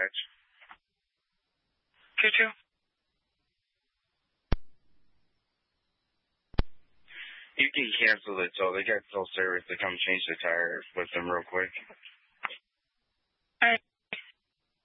dispatch. Choo-choo. You can cancel it, so they got full service to come change the tire with them real quick. All right.